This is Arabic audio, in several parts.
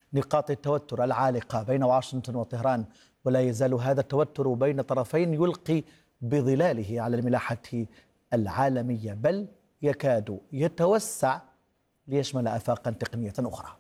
نقاط التوتر العالقة بين واشنطن وطهران، ولا يزال هذا التوتر بين طرفين يلقي بظلاله على الملاحة العالمية، بل يكاد يتوسع ليشمل آفاقا تقنية أخرى.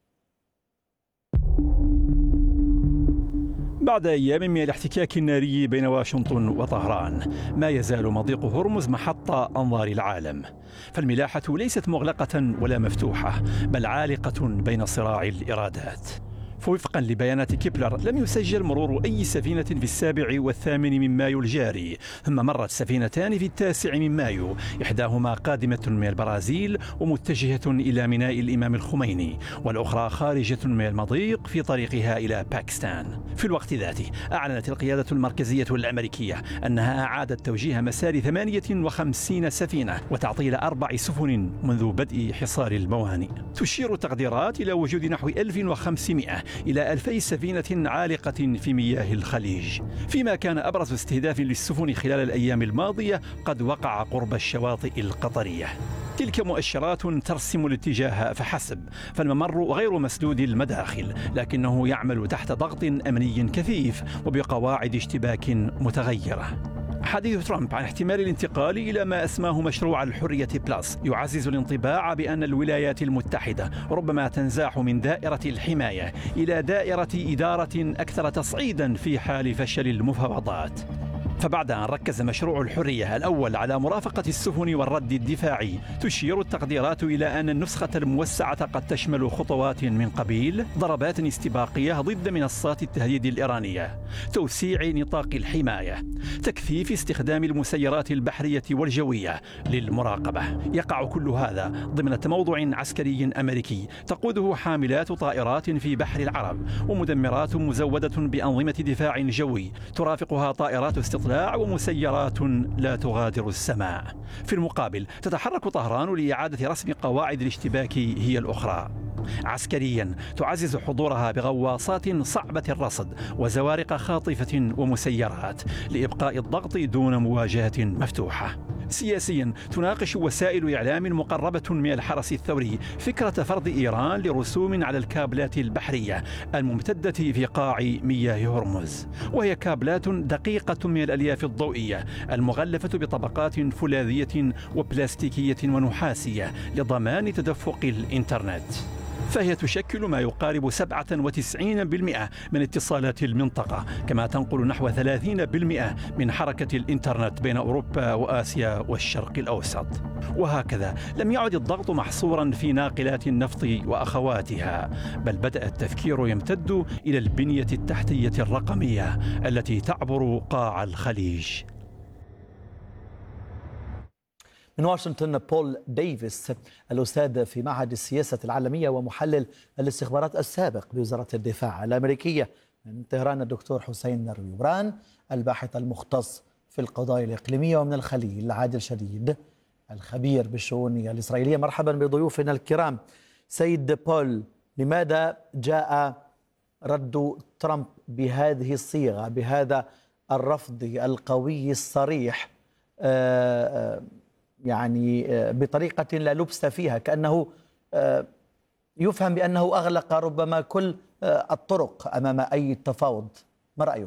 بعد أيام من الاحتكاك الناري بين واشنطن وطهران، ما يزال مضيق هرمز محط أنظار العالم، فالملاحة ليست مغلقة ولا مفتوحة، بل عالقة بين صراع الإرادات. فوفقا لبيانات كيبلر، لم يسجل مرور أي سفينة في 7 و8 من مايو الجاري، ثم مرت سفينتان في 9 من مايو، إحداهما قادمة من البرازيل ومتجهة إلى ميناء الإمام الخميني، والأخرى خارجة من المضيق في طريقها إلى باكستان. في الوقت ذاته أعلنت القيادة المركزية الأمريكية أنها أعادت توجيه مسار 58 سفينة وتعطيل 4 سفن منذ بدء حصار الموانئ. تشير التقديرات إلى وجود نحو 1500 إلى 2000 سفينة عالقة في مياه الخليج، فيما كان أبرز استهداف للسفن خلال الأيام الماضية قد وقع قرب الشواطئ القطرية. تلك مؤشرات ترسم الاتجاه فحسب، فالممر غير مسدود المداخل، لكنه يعمل تحت ضغط أمني كثيف وبقواعد اشتباك متغيرة. حديث ترامب عن احتمال الانتقال إلى ما أسماه مشروع الحرية بلس يعزز الانطباع بأن الولايات المتحدة ربما تنزاح من دائرة الحماية إلى دائرة إدارة أكثر تصعيدا في حال فشل المفاوضات. فبعد أن ركز مشروع الحرية الأول على مرافقة السفن والرد الدفاعي، تشير التقديرات إلى أن النسخة الموسعة قد تشمل خطوات من قبيل ضربات استباقية ضد منصات التهديد الإيرانية، توسيع نطاق الحماية، تكثيف استخدام المسيرات البحرية والجوية للمراقبة. يقع كل هذا ضمن تموضع عسكري أمريكي تقوده حاملات طائرات في بحر العرب ومدمرات مزودة بأنظمة دفاع جوي ترافقها طائرات استطلاع ومسيرات لا تغادر السماء. في المقابل تتحرك طهران لإعادة رسم قواعد الاشتباك هي الأخرى. عسكريا تعزز حضورها بغواصات صعبة الرصد وزوارق خاطفة ومسيرات لإبقاء الضغط دون مواجهة مفتوحة. سياسيا تناقش وسائل إعلام مقربة من الحرس الثوري فكرة فرض إيران لرسوم على الكابلات البحرية الممتدة في قاع مياه هرمز، وهي كابلات دقيقة من الألياف الضوئية المغلفة بطبقات فولاذية وبلاستيكية ونحاسية لضمان تدفق الإنترنت، فهي تشكل ما يقارب 97% من اتصالات المنطقة، كما تنقل نحو 30% من حركة الإنترنت بين أوروبا وآسيا والشرق الأوسط. وهكذا لم يعد الضغط محصورا في ناقلات النفط وأخواتها، بل بدأ التفكير يمتد إلى البنية التحتية الرقمية التي تعبر قاع الخليج. من واشنطن بول ديفيس، الأستاذ في معهد السياسة العالمية ومحلل الاستخبارات السابق بوزارة الدفاع الأمريكية. من طهران الدكتور حسين الريوران، الباحث المختص في القضايا الإقليمية. ومن الخليل عادل شديد، الخبير بالشؤون الإسرائيلية. مرحبا بضيوفنا الكرام. سيد بول، لماذا جاء رد ترامب بهذه الصيغة، بهذا الرفض القوي الصريح، يعني بطريقة لا لبس فيها، كأنه يفهم بأنه أغلق ربما كل الطرق أمام أي تفاوض؟ ما رأيك؟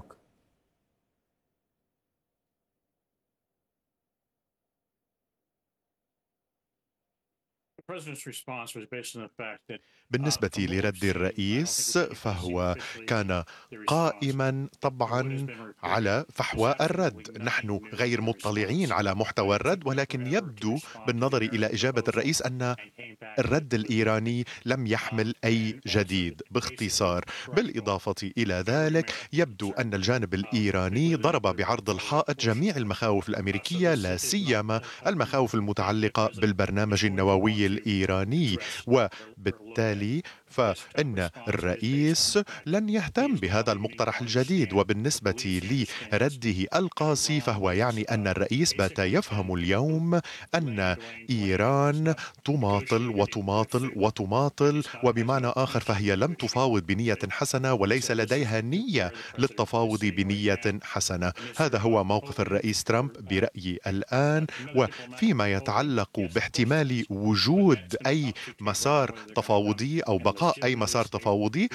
بالنسبة لرد الرئيس فهو كان قائما طبعا على فحوى الرد. نحن غير مطلعين على محتوى الرد، ولكن يبدو بالنظر إلى إجابة الرئيس أن الرد الإيراني لم يحمل أي جديد. باختصار، بالإضافة إلى ذلك يبدو أن الجانب الإيراني ضرب بعرض الحائط جميع المخاوف الأمريكية، لا سيما المخاوف المتعلقة بالبرنامج النووي الإيراني، وبالتالي فإن الرئيس لن يهتم بهذا المقترح الجديد. وبالنسبة لرده القاسي فهو يعني أن الرئيس بات يفهم اليوم أن إيران تماطل وتماطل وتماطل، وبمعنى آخر فهي لم تفاوض بنية حسنة وليس لديها نية للتفاوض بنية حسنة. هذا هو موقف الرئيس ترامب برأيي الآن. وفيما يتعلق باحتمال وجود أي مسار تفاوضي أو بقاء أي مسار تفاوضي،